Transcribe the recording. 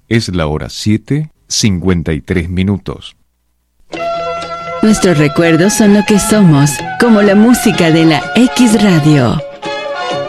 Es la hora 7:53. Nuestros recuerdos son lo que somos, como la música de la X Radio.